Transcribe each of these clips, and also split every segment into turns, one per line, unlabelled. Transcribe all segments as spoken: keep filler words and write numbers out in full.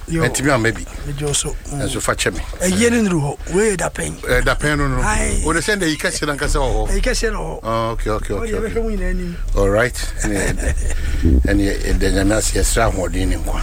and to me maybe
also
so fetch me
a year in ru we da pen
da pen no no we send the kase na kase ho
e kase no
okay okay okay all right and and the nyamas yes ra ho din nkwa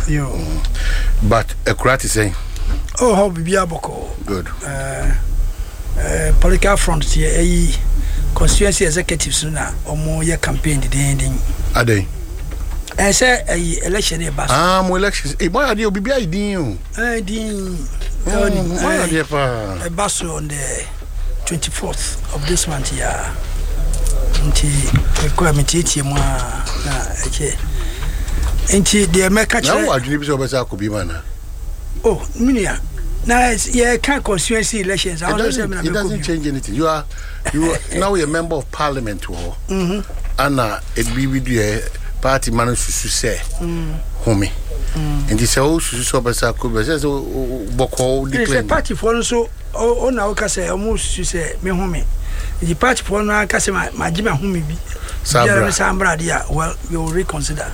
but a krat is saying
oh how bibia boko
good
uh uh political front here eh constituency executives na omo ye campaign den den
adey
eh say eh election e ba
ah mo elections e boy ade obi bia din o
eh din
boy ade pa
e ba so on the twenty-fourth of this month ya nti e ko amitieti mu na eche nti de meka che
na wo adwene bi so obesa akobi mana
oh minia now yeah can't constituency elections I don't say
it doesn't change anything you are you are now you're a member of parliament oh mhm ana it be with your party man susu say mm home and this all susu so besa ko be say boko declare
the party for so o na o ka say o susu say me home the party for na ka say ma gime home bi sabra sabra dia well we will reconsider.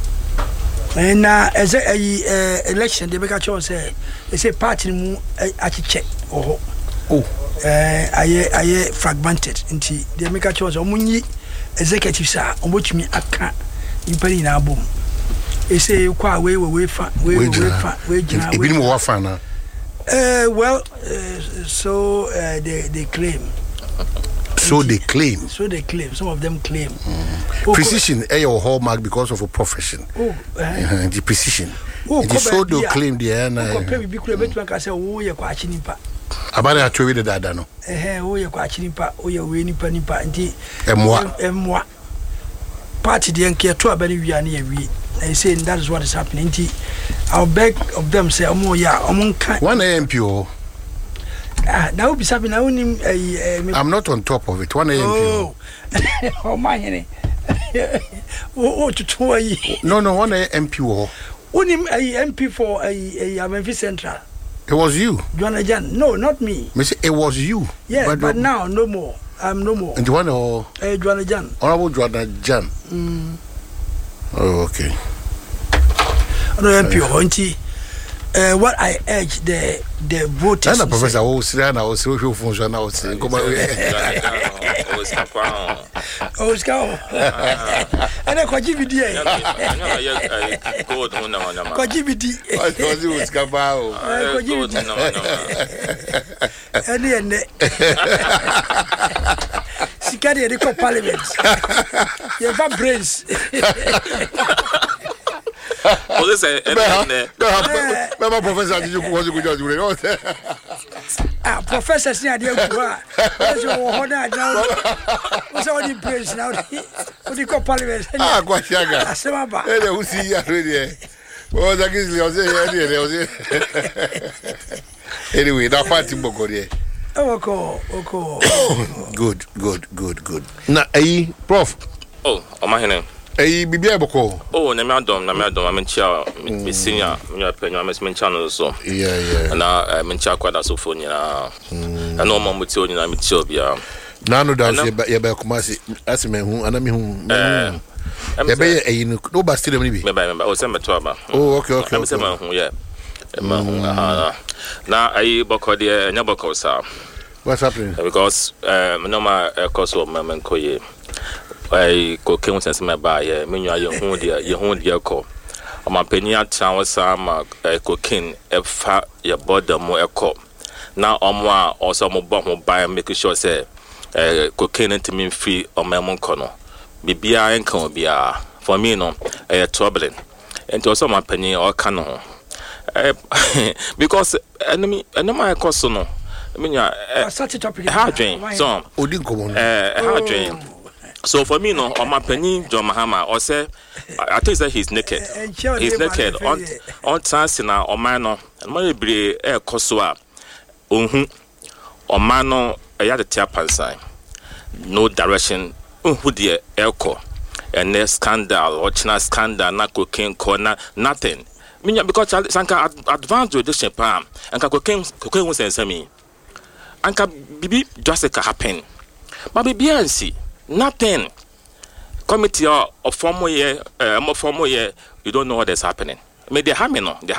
And uh, as a election, they make a choice. They say party mu achiche oh
oh
eh aye aye fragmented. Into they make a choice. Omunyi executive sir, omuchimi aka imperi na abom. They say kwa we we we fa we we fa we jina.
Ebi ni mo wa fa na.
Eh well, uh, so uh, they they claim.
So they claim.
So they claim. Some of them claim.
Mm. Oh, precision is your hallmark because of a profession.
Oh, uh,
uh, the precision. Oh, and so they claim the end.
Oh, compare we could bet one say oh ye kwa chinipa.
Abale atwe de dada no.
Eh eh oh ye kwa chinipa, oh ye we nipa nipa nti
emwa.
Emwa. Party the enke to abani wi ani wi. They say that is what is happening. Nti I'll beg of them say omo ya omo kan.
One M P O.
Ah, now be sabi na unim
I'm not on top of it. One M P O.
Oh my hene. Oh to yi.
No no one M P O.
Unim a M P for a Amenfi Central.
It was you.
Joanna Jan. No, not me.
Me say it was you.
Yeah, but, but now no more. I'm no more.
And Joanna or
uh, Joanna Jan.
Honorable Joanna Jan.
Mm.
Oh, okay.
No M P O nti Uh, what I urge the the voters.
And the professor was saying, I was so function. I was saying, come on,
oh, it's not wrong.
Oh, it's go. And I could give you the.
Go to no one.
Could give you the.
I thought it was Cabao.
I could give you the.
And then. Sikari the parliament. You have brains.
Oh, this is a
professor. Did you was good job doing?
Ah, professor, see, I didn't go. What's your honor now? What's all the praise now? What do you call parliament?
Ah, quite young.
I said, "Baba."
Hey, who see you already? Oh, that is the other. Anyway, that party Bogore.
Oh, okay, okay.
Good, good, good, good. Na, eh, Prof.
Oh, oh my name.
Eh, bibia boko.
Oh, na me adom, na me adom, me chia, me senior, me penyo, me me channel so.
Yeah, yeah.
Na me chia kwada so fo nyina. Na no mo muti o nyina me chia bia.
Na no da se ya ba kumasi, asi me hu, ana me hu. Eh. Ya be eh no ba stadium ni bi.
Me ba me ba, o se me to aba.
Oh, okay, okay.
Me se me hu, yeah. Me hu na. Na ai boko de nya boko sa.
What's happening?
Because um no ma course of me menkoye. I go came sense my buy a menu your home dear your home dear call. On my penny at town some cocaine a fat your body more a cop. Now on one or some bomb buy make sure say cocaine to me free on my moncono. Be and can be for me no a troubling. And also my penny or canon. Because enemy and my cost no. I mean, uh,
such a topic.
How drain so
Odinko
uh how drain. So for me, no, on my penny, John Mahama, or say, I think that he's naked. He's naked. On on Tansina, or Mano, and my be a Kosua, Unhu, or Mano, a yard tapan sign. No direction, Unhu dear Elko, and there's scandal, or China scandal, not cocaine corner, nothing. Meaning because Sanka advanced with this palm, and cocaine cocaine was answer me. Anka Bibi Jessica happen. But Bibi and see. Nothing. Committee or former year, uh, more formal year, you don't know what is happening. I mean, they have me no.